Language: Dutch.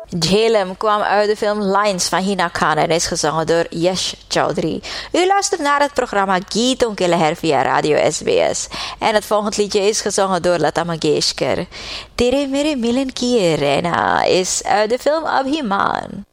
Jhelum kwam uit de film Lines van Hina Khan en is gezongen door Yash Chaudhry. U luistert naar het programma Geeton ke Leher via Radio SBS. En het volgende liedje is gezongen door Lata Mangeshkar. Tere Mere Milan Ki Reina is uit de film Abhiman.